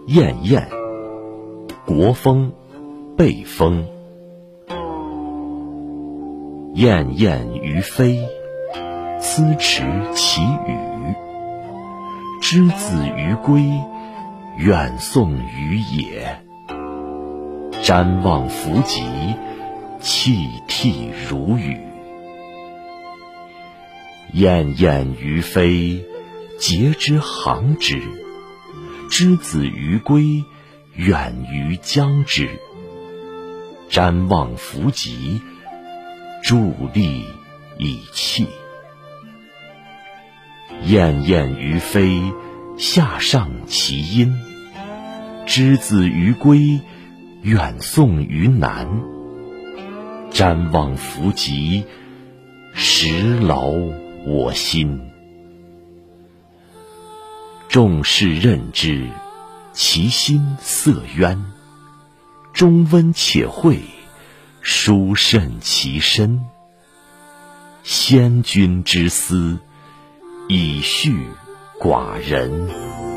燕燕，国风，背风。燕燕于飞，思迟其语。之子于归，远送于野。瞻望弗及，泣涕如雨。燕燕于飞，节之行之。之子于归，远于将之。瞻望弗及，伫立以泣。燕燕于飞，下上其音。之子于归，远送于南。瞻望弗及，实劳我心。众士任之，其心色渊。中温且惠，殊甚其身。先君之思，以恤寡人。